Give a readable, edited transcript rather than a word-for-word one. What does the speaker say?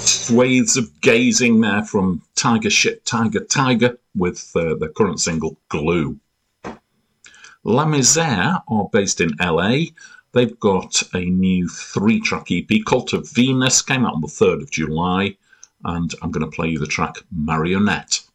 swathes of gazing there from Tiger Ship Tiger Tiger with their current single Glue. La Misère are based in LA. They've got a new 3-track EP, Cult of Venus, came out on the 3rd of July, and I'm going to play you the track Marionette.